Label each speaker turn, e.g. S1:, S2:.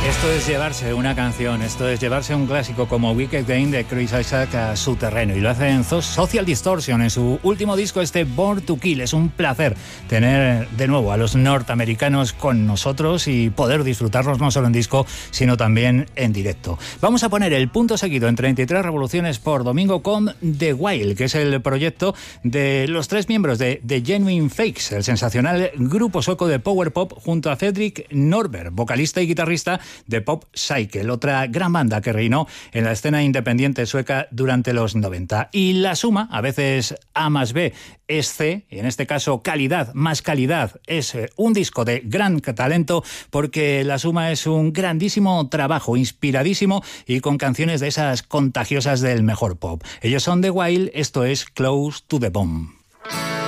S1: Esto es llevarse una canción, esto es llevarse un clásico como Wicked Game de Chris Isaak a su terreno, y lo hace en Social Distortion, en su último disco, Born to Kill. Es un placer tener de nuevo a los norteamericanos con nosotros y poder disfrutarlos no solo en disco, sino también en directo. Vamos a poner el punto seguido en 33 revoluciones por domingo con The Wild, que es el proyecto de los 3 miembros de The Genuine Fakes, el sensacional grupo sueco de power pop, junto a Fredrik Norberg, vocalista y guitarrista de Pop Cycle, otra gran banda que reinó en la escena independiente sueca durante los 90. Y la suma, a veces A más B es C, y en este caso calidad más calidad es un disco de gran talento, porque la suma es un grandísimo trabajo, inspiradísimo y con canciones de esas contagiosas del mejor pop. Ellos son The Wild, esto es Close to the Bomb.